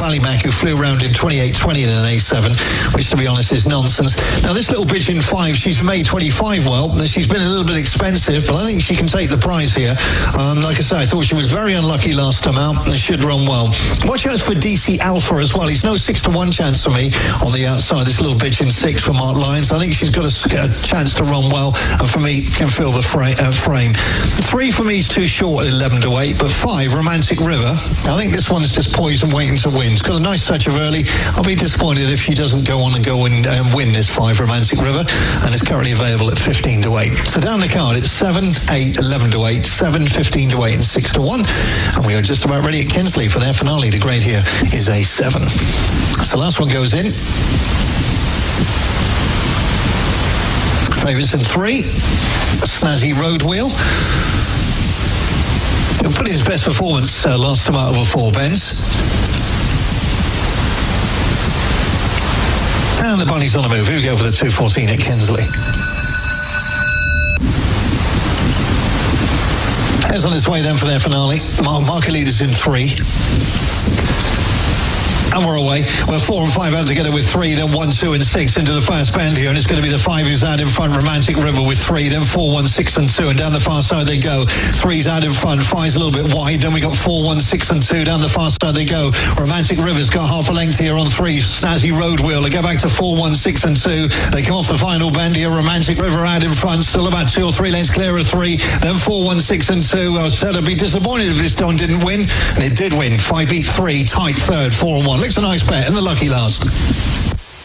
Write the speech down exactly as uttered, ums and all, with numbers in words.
Ballymac, who flew around in twenty-eight twenty in an A seven, which, to be honest, is nonsense. Now, this little bitch in five, she's made twenty-five well. She's been a little bit expensive, but I think she can take the prize here. Um, like I say, I thought she was very unlucky last time out, and should run well. Watch out for D C Alpha as well. He's no six to one chance for me on the outside. This little bitch in six for Mark Lyons. I think she's got a, a chance to run well, and for me, can fill the fra- uh, frame. Three for me is too short at eleven to eight, but five, Romantic River. I think this one's just poised and waiting to win. It's got a nice touch of early. I'll be disappointed if she doesn't go on and go and um, win this five, Romantic River, and it's currently available at fifteen to eight. So down the card, it's seven, eight, eleven to eight, seven, fifteen to eight, and six to one. And we are just about ready at Kinsley for their finale. The grade here is a seven. So last one goes in. Favourites in three, Snazzy Road Wheel. He'll put his best performance uh, last time out over four bends. And the bunny's on the move. Here we go for the two fourteen at Kinsley. Here's on its way then for their finale. Mar- market leaders in three. And we're away. We're four and five out together with three, then one, two, and six into the fast bend here. And it's going to be the five who's out in front, Romantic River with three, then four, one, six, and two. And down the far side they go. Three's out in front, five's a little bit wide. Then we got four, one, six, and two. Down the far side they go. Romantic River's got half a length here on three. Snazzy Road Wheel. They go back to four, one, six, and two. They come off the final bend here. Romantic River out in front, still about two or three lengths clear of three. Then four, one, six, and two. I said I'd be disappointed if this one didn't win. And it did win. Five beat three, tight third, four and one. Looks a nice bet, and the lucky last.